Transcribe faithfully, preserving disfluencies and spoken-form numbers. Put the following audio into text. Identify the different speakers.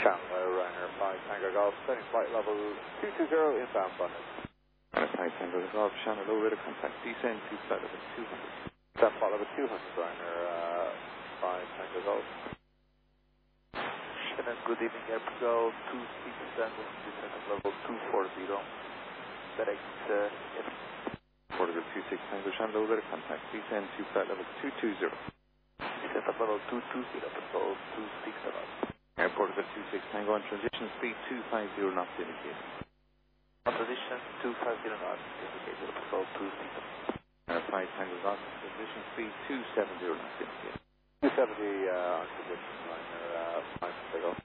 Speaker 1: Chandler, Ryanair five Tango Golf, setting flight level two two zero inbound London.
Speaker 2: Ryanair five Tango Golf, Shannon, low radar contact, descend to flight level two hundred.
Speaker 1: Set flight level two hundred, Ryanair uh, five Tango Golf. Shannon, good evening, Air Golf, two six seven, descent at level two four zero. FedEx, uh, yes.
Speaker 2: Portugal two six Tango, Shannon, low radar contact, descend to flight level two two zero.
Speaker 1: Descent at level two two zero, control two six seven.
Speaker 2: Airport of two six Tango on transition speed two five zero knots indicated.
Speaker 1: On transition two five zero knots indicated, control two six seven.
Speaker 2: Air five Tango Golf, transition speed two seven zero knots indicated.
Speaker 1: two seventy uh, on transition, Ryanair uh, five Tango Golf.